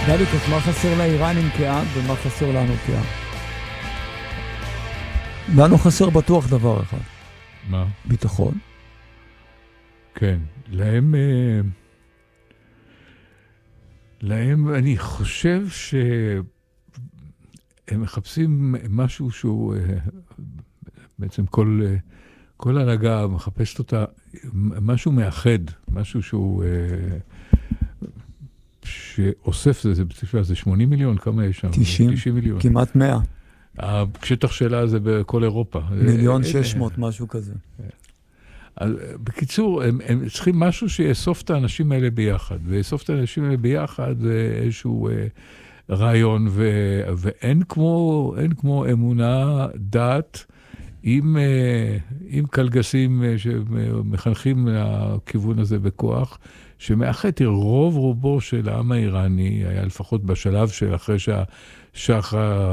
דליק, אז מה חסר לאיראנים כעם ומה חסר לנו כעם? לנו חסר בטוח דבר אחד. מה? ביטחון. כן, להם אני חושב שהם מחפשים משהו שהוא בעצם כל הנהגה מחפשת אותה, משהו מאחד, משהו שהוא שאוסף, זה 80 מיליון, כמה יש שם? 90 מיליון. כמעט 100. השטח שלה זה בכל אירופה. 1,600,000, משהו כזה. בקיצור, הם צריכים משהו שיאסוף את האנשים האלה ביחד, ויאסוף את האנשים האלה ביחד זה איזשהו רעיון, ואין כמו אמונה, דת, עם קלגסים שמחנכים לכיוון הזה בכוח, שמאחד רוב רובו של העם האיראני, היה לפחות בשלב של אחרי שהשח